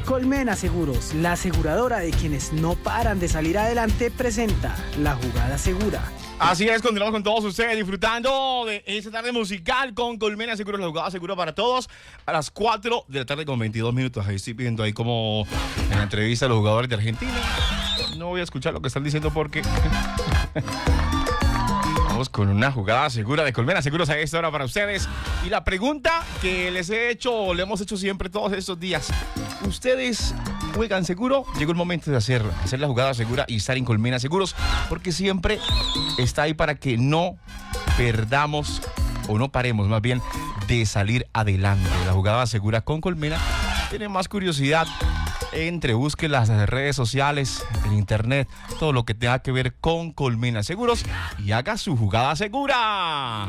Colmena Seguros, la aseguradora de quienes no paran de salir adelante, presenta La Jugada Segura. Así es, continuamos con todos ustedes disfrutando de esta tarde musical con Colmena Seguros, la jugada segura para todos. A las 4 de la tarde con 22 minutos. Ahí estoy viendo ahí como en la entrevista a los jugadores de Argentina. No voy a escuchar lo que están diciendo porque... Vamos con una jugada segura de Colmena Seguros a esta hora para ustedes. Y la pregunta que les he hecho, le hemos hecho siempre todos estos días. ¿Ustedes juegan seguro? Llegó el momento de hacer la jugada segura y estar en Colmena Seguros, porque siempre está ahí para que no perdamos o no paremos más bien de salir adelante. La jugada segura con Colmena tiene más curiosidad. Busque las redes sociales, en internet, todo lo que tenga que ver con Colmena Seguros y haga su jugada segura.